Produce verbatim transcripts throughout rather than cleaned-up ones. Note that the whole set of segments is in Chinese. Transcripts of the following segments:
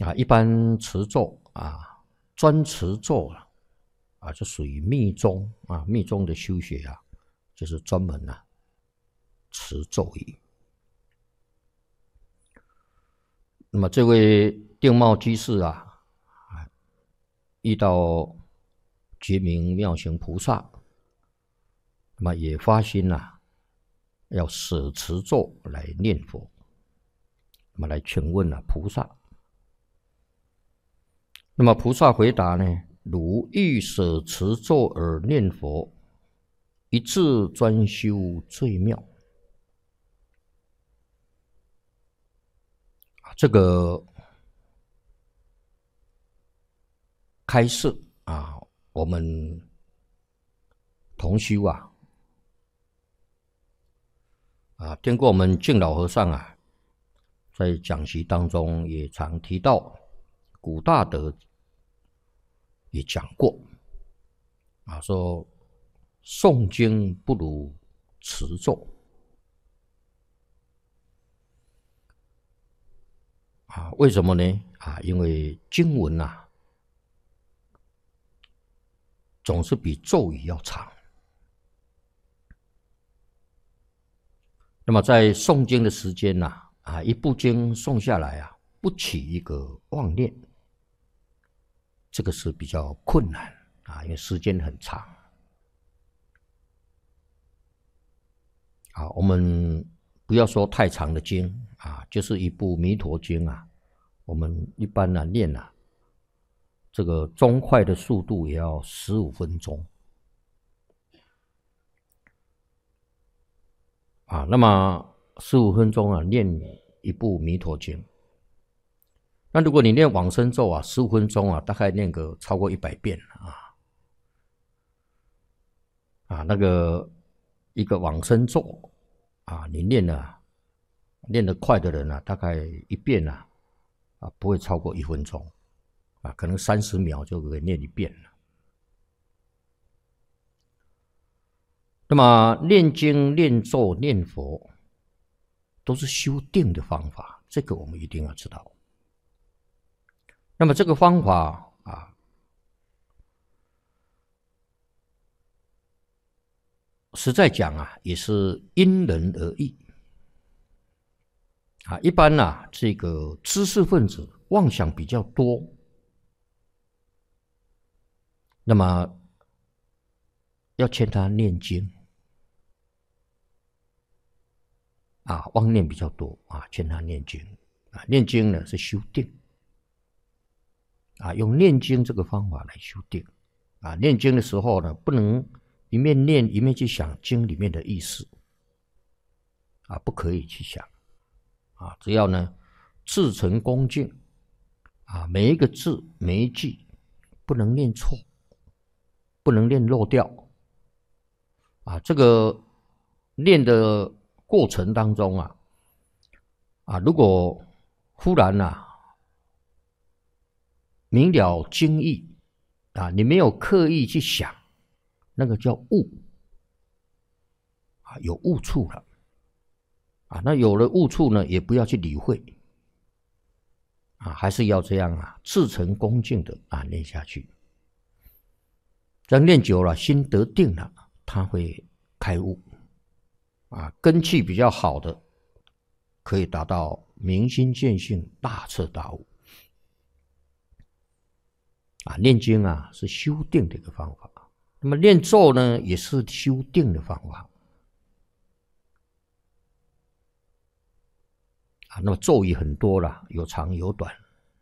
啊，一般持咒啊，专持咒啊，啊，就属于密宗啊，密宗的修学啊，就是专门啊持咒语。那么这位定茂居士啊，遇到觉明妙行菩萨，那么也发心啊，要舍持咒来念佛。那么来请问啊，菩萨。那么菩萨回答呢：如欲舍持咒而念佛，一字专修最妙。这个开示啊，我们同修啊，啊，听过我们净老和尚啊，在讲习当中也常提到，古大德也讲过啊，说诵经不如持咒啊，为什么呢？啊，因为经文啊，总是比咒语要长。那么在诵经的时间呐、啊，啊，一部经诵下来啊，不起一个妄念，这个是比较困难啊，因为时间很长。啊，我们不要说太长的经啊，就是一部弥陀经啊，我们一般呢、啊、念啊，这个中快的速度也要十五分钟。啊，那么十五分钟啊，念一部弥陀经。那如果你念往生咒啊，十五分钟啊，大概念个超过一百遍啊。啊，那个一个往生咒啊，你念了念得快的人啊，大概一遍啊啊不会超过一分钟啊，可能三十秒就可以念一遍了。那么念经、念咒、念佛，都是修定的方法，这个我们一定要知道。那么这个方法啊，实在讲啊，也是因人而异啊。一般啊，这个知识分子妄想比较多，那么要劝他念经啊，妄念比较多啊，劝他念经啊。念经呢是修定啊，用念经这个方法来修定啊。念经的时候呢，不能一面念一面去想经里面的意思啊，不可以去想啊。只要呢至诚恭敬啊，每一个字每一句不能念错，不能念漏掉啊。这个念的过程当中啊，啊，如果忽然啊明了经义啊，你没有刻意去想，那个叫悟啊，有悟处了啊。那有了悟处呢，也不要去理会啊，还是要这样啊，至诚恭敬的啊念下去。这样念久了，心得定了，他会开悟啊。根气比较好的，可以达到明心见性、大彻大悟啊。念经啊是修定的一个方法，那么念咒呢也是修定的方法啊。那么咒语很多啦，有长有短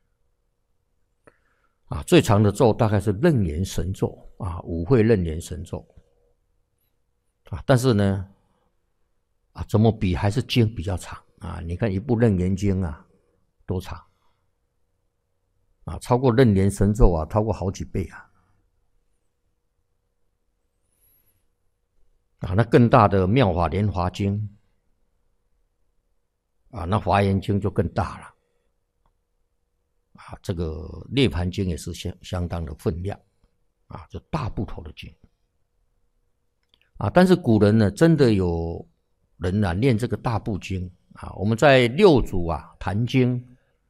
啊。最长的咒大概是楞严神咒啊，五会楞严神咒啊。但是呢，啊，怎么比还是经比较长啊？你看一部楞严经啊，多长啊？超过楞严神咒啊，超过好几倍啊！啊，那更大的妙法莲华经啊，那华严经就更大了啊。这个涅盘经也是相相当的分量啊，这大部头的经啊。但是古人呢，真的有人啊念这个大部经啊。我们在六祖啊坛经